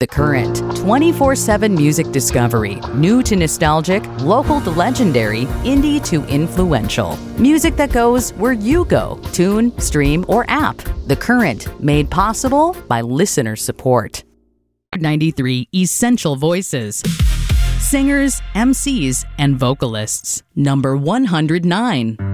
The Current, 24/7 music discovery, new to nostalgic, local to legendary, indie to influential. Music that goes where you go, tune, stream, or app. The Current, made possible by listener support. 93 Essential Voices. Singers, MCs, and vocalists. Number 109.